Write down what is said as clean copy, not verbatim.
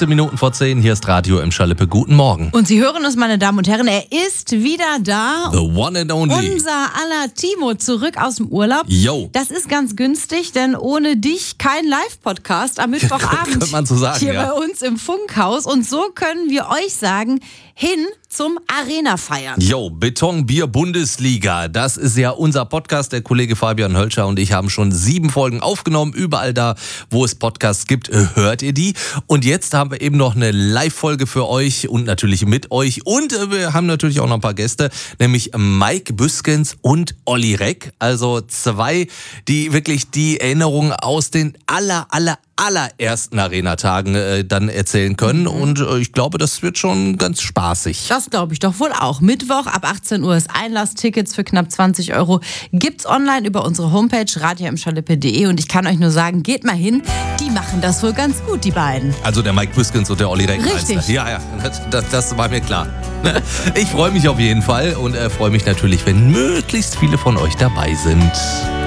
15 Minuten vor 10, hier ist Radio im Schalippe. Guten Morgen. Und Sie hören uns, meine Damen und Herren, er ist wieder da. The one and only. Unser aller Timo zurück aus dem Urlaub. Yo. Das ist ganz günstig, denn ohne dich kein Live-Podcast am Mittwochabend Könnte man so sagen, hier ja. bei uns im Funkhaus. Und so können wir euch sagen, hin zum Arena-Feiern. Yo, Beton-Bier-Bundesliga. Das ist ja unser Podcast. Der Kollege Fabian Hölscher und ich haben schon 7 Folgen aufgenommen. Überall da, wo es Podcasts gibt, hört ihr die. Und jetzt haben wir eben noch eine Live-Folge für euch und natürlich mit euch. Und wir haben natürlich auch noch ein paar Gäste, nämlich Mike Büskens und Olli Reck. Also 2, die wirklich die Erinnerungen aus den allerersten Arena-Tagen dann erzählen können. Und ich glaube, das wird schon ganz spaßig. Das glaube ich doch wohl auch. Mittwoch ab 18 Uhr ist Einlass. Tickets für knapp 20 € gibt's online über unsere Homepage radioimschalippe.de. Und ich kann euch nur sagen, geht mal hin. Die machen das wohl ganz gut, die beiden. Also der Mike Büskens und der Olli Reck. Richtig. Ja, das war mir klar. Ich freue mich auf jeden Fall und freue mich natürlich, wenn möglichst viele von euch dabei sind.